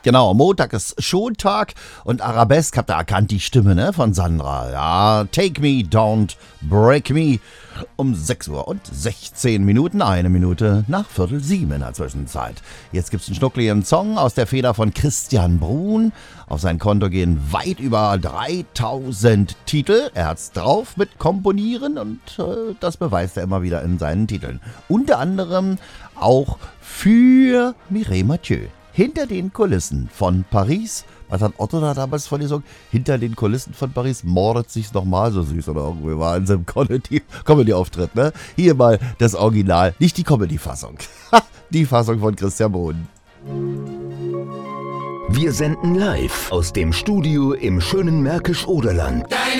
Genau, Montag ist Schontag und Arabesk, habt ihr erkannt, die Stimme, ne, von Sandra. Ja, Take Me, Don't Break Me. Um 6 Uhr und 16 Minuten, 1 Minute nach 6:45 in der Zwischenzeit. Jetzt gibt's einen schnuckligen Song aus der Feder von Christian Bruhn. Auf sein Konto gehen weit über 3000 Titel. Er hat's drauf mit Komponieren und das beweist er immer wieder in seinen Titeln. Unter anderem auch für Mireille Mathieu. Hinter den Kulissen von Paris. Was hat Otto da damals von dir gesagt? Hinter den Kulissen von Paris mordet sich's nochmal so süß oder irgendwie war in seinem Comedy-Auftritt, ne? Hier mal das Original, nicht die Comedy-Fassung. Die Fassung von Christian Bruhn. Wir senden live aus dem Studio im schönen Märkisch-Oderland.